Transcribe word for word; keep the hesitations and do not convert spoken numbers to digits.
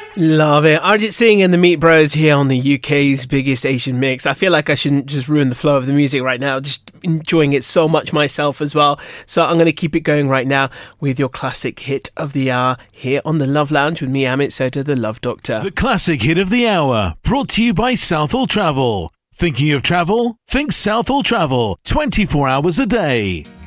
Love it. Arjit Singh and the Meat Bros here on the U K's biggest Asian mix. I feel like I shouldn't just ruin the flow of the music right now. Just enjoying it so much myself as well. So I'm going to keep it going right now with your classic hit of the hour here on the Love Lounge with me, Amit Sodha, the Love Doctor. The classic hit of the hour, brought to you by Southall Travel. Thinking of travel? Think Southall Travel, twenty-four hours a day.